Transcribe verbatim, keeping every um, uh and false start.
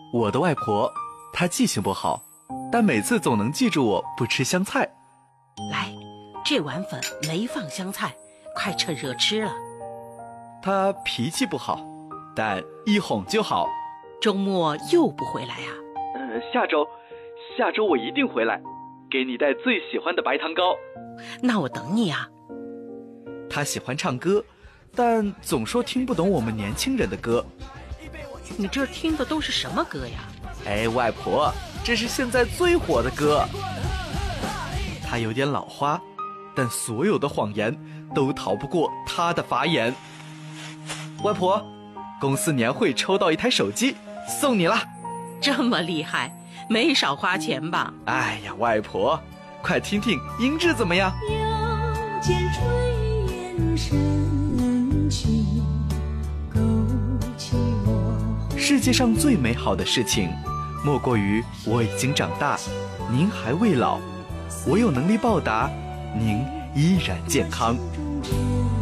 我的外婆，她记性不好，但每次总能记住我不吃香菜。 来，这碗粉没放香菜，快趁热吃了。 她脾气不好，但一哄就好。 周末又不回来啊？ 呃，下周，下周我一定回来，给你带最喜欢的白糖糕。 那我等你啊。 她喜欢唱歌，但总说听不懂我们年轻人的歌。 你这听的都是什么歌呀？ 哎，外婆，这是现在最火的歌。她有点老花，但所有的谎言都逃不过她的法眼。外婆，公司年会抽到一台手机，送你啦！ 这么厉害，没少花钱吧？ 哎呀，外婆，快听听音质怎么样？ 腰间炊烟升起，勾起我。 世界上最美好的事情，莫过于我已经长大，您还未老，我有能力报答，您依然健康。